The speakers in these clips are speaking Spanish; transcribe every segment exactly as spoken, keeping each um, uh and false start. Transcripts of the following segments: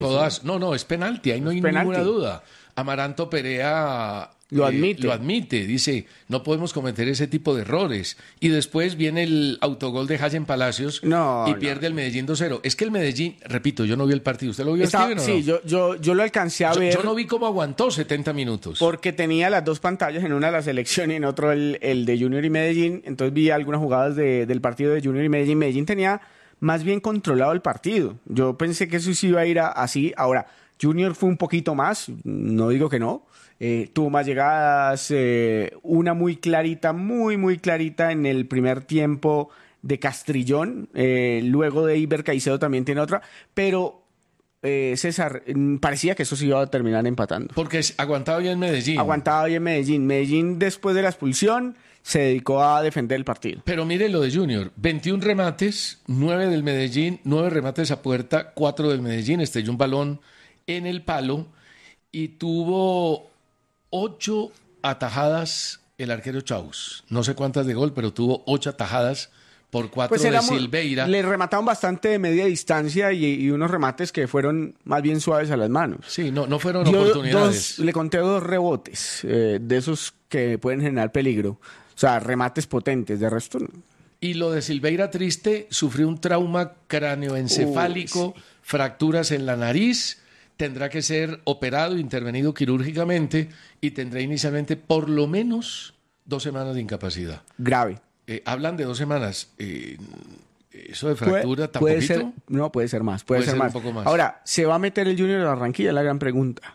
Todas, no, no, es penalti, ahí no hay penalti. ninguna duda. Amaranto Perea Lo eh, admite. lo admite, dice, no podemos cometer ese tipo de errores. Y después viene el autogol de Hayen Palacios No, y no. pierde el Medellín dos cero. Es que el Medellín, repito, yo no vi el partido. ¿Usted lo vio, Está- Steven, o sí, no? yo, yo, yo lo alcancé a Yo- ver yo no vi cómo aguantó setenta minutos. porque tenía las dos pantallas, en una la selección y en otro el, el de Junior y Medellín. Entonces vi algunas jugadas de- del partido de Junior y Medellín. Medellín tenía más bien controlado el partido. Yo pensé que eso sí iba a ir a- así. Ahora, Junior fue un poquito más, no digo que no. Eh, tuvo más llegadas, eh, una muy clarita, muy, muy clarita en el primer tiempo de Castrillón. Eh, luego de Iber Caicedo también tiene otra. Pero, eh, César, mm, parecía que eso se iba a terminar empatando. Porque es- aguantaba bien Medellín. Aguantaba bien Medellín. Medellín, después de la expulsión, se dedicó a defender el partido. Pero mire lo de Junior, veintiún remates, nueve del Medellín, nueve remates a puerta, cuatro del Medellín, estrelló un balón en el palo y tuvo ocho atajadas el arquero Chaus. No sé cuántas de gol, pero tuvo ocho atajadas por cuatro Pues de éramos- Silveira. le remataron bastante de media distancia y, y unos remates que fueron más bien suaves a las manos. Sí, no, no fueron Dio oportunidades. dos- le conté dos rebotes eh, de esos que pueden generar peligro. O sea, remates potentes, de resto no. Y lo de Silveira triste, sufrió un trauma cráneoencefálico, Uy, fracturas en la nariz, tendrá que ser operado, intervenido quirúrgicamente y tendrá inicialmente por lo menos dos semanas de incapacidad. grave. Eh, hablan de dos semanas. Eh, eso de Puede- fractura tan puede poquito. ser, no, puede ser más, puede, Puede ser, ser un más. poco más. Ahora, ¿se va a meter el Junior a Barranquilla? Es la gran pregunta.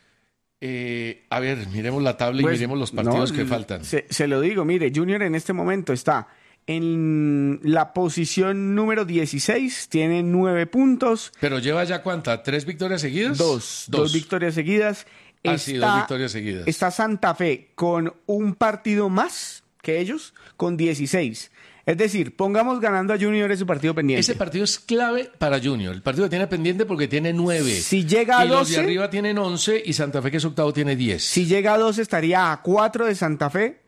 Eh, a ver, miremos la tabla y Pues, miremos los partidos no, que faltan. Se, se lo digo, mire, Junior en este momento está en la posición número dieciséis, tiene nueve puntos, Pero lleva ya cuánta, tres victorias seguidas. dos, dos, victorias seguidas. Ah, sí, dos victorias seguidas. Está Santa Fe con un partido más que ellos, con dieciséis. Es decir, pongamos ganando a Junior ese partido pendiente. Ese partido es clave para Junior. El partido que tiene pendiente porque tiene nueve. Si llega a y los de doce, arriba tienen once y Santa Fe, que es octavo, tiene diez. si llega a doce estaría a cuatro de Santa Fe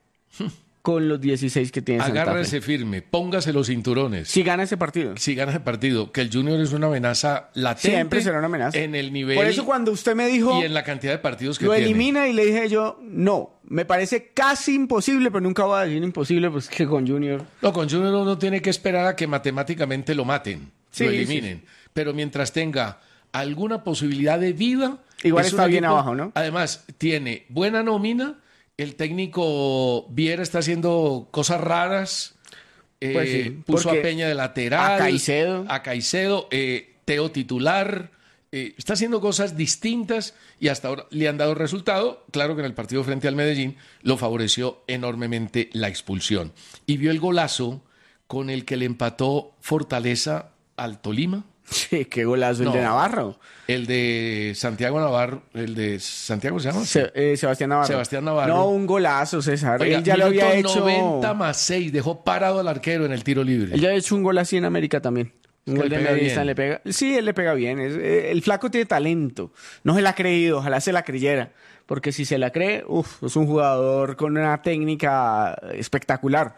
con los dieciséis que tiene Santa Fe. Agárrese firme, póngase los cinturones. Si gana ese partido. Si gana el partido, que el Junior es una amenaza latente. Siempre será una amenaza. En el nivel Por eso cuando usted me dijo y en la cantidad de partidos que lo tiene. elimina y le dije yo, no, me parece casi imposible, pero nunca voy a decir imposible, pues que con Junior. No, con Junior uno tiene que esperar a que matemáticamente lo maten, Sí, lo eliminen. Pero mientras tenga alguna posibilidad de vida... Igual es un está bien equipo- abajo, ¿no? Además, tiene buena nómina, el técnico Viera está haciendo cosas raras, eh, Pues sí, puso a porque Peña de lateral, a Caicedo. a Caicedo, eh, Teo titular... Eh, está haciendo cosas distintas y hasta ahora le han dado resultado. Claro que en el partido frente al Medellín lo favoreció enormemente la expulsión. Y vio el golazo con el que le empató Fortaleza al Tolima. Sí, qué golazo No. el de Navarro. El de Santiago Navarro, el de Santiago se llama. Se- eh, Sebastián Navarro. Sebastián Navarro. No, un golazo, César. Oiga, él ya lo había hecho. noventa más seis, dejó parado al arquero en el tiro libre. Él ya ha hecho un gol así en América también. Un que gol le de pega media bien. le pega. Sí, él le pega bien. Es- eh, el flaco tiene talento. No se la ha creído, ojalá se la creyera. Porque si se la cree, uf, es un jugador con una técnica espectacular.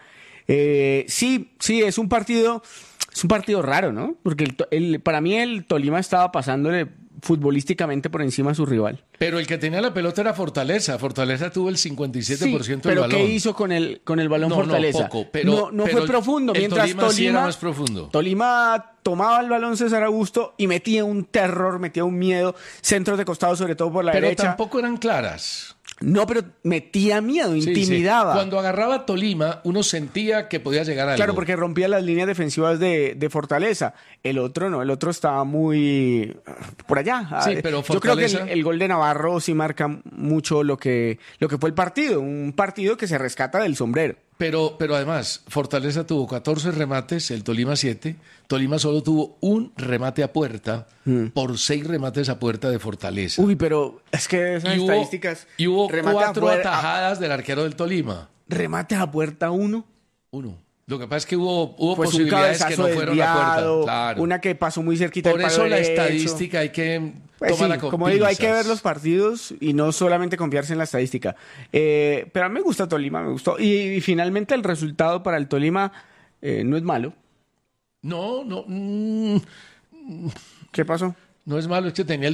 Eh, sí, sí, es un partido, es un partido raro, ¿no? Porque el, to- el- para mí el Tolima estaba pasándole futbolísticamente por encima a su rival. Pero el que tenía la pelota era Fortaleza. Fortaleza tuvo el cincuenta y siete por ciento Sí, del pero balón. ¿qué hizo con el, con el balón No, Fortaleza? no, poco, pero- no no pero fue profundo, el mientras Tolima Tolima, sí era más profundo. Tolima tomaba el balón César Augusto y metía un terror, metía un miedo, centros de costado sobre todo por la Pero derecha. tampoco eran claras. No, pero metía miedo, Sí, sí. intimidaba. Cuando agarraba a Tolima, uno sentía que podía llegar a algo. Claro, porque rompía las líneas defensivas de, de Fortaleza. El otro no, el otro estaba muy por allá. Sí, Ah, pero Yo creo que el, Fortaleza- el gol de Navarro sí marca mucho lo que, lo que fue el partido. Un partido que se rescata del sombrero. Pero, pero además, Fortaleza tuvo catorce remates, el Tolima siete. Tolima solo tuvo un remate a puerta por seis remates a puerta de Fortaleza. Uy, pero es que esas y hubo, estadísticas... y hubo remate cuatro afuera- atajadas del arquero del Tolima. Remate a puerta uno. Uno. Lo que pasa es que hubo, hubo Pues un posibilidades que cabezazo no fueron a desviado, puerta. Claro. una que pasó muy cerquita Por del palo eso la derecho. estadística hay que Pues sí, tomarla con como digo, hay que pinzas. ver los partidos y no solamente confiarse en la estadística. Eh, pero a mí me gusta Tolima, me gustó. Y, y finalmente el resultado para el Tolima eh, no es malo. No, no. mm, ¿Qué pasó? No es malo, es que tenía el